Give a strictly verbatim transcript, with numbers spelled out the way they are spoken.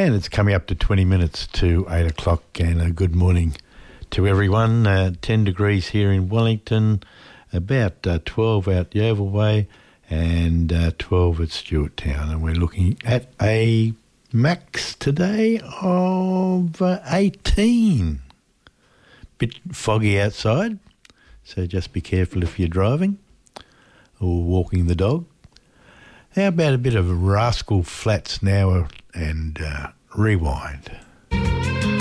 And it's coming up to twenty minutes to eight o'clock, and a good morning to everyone. Uh, ten degrees here in Wellington, about uh, twelve out Yeovil Way, and uh, twelve at Stewarttown. And we're looking at a max today of uh, eighteen. Bit foggy outside, so just be careful if you're driving or walking the dog. How about a bit of Rascal Flatts now and uh, Rewind?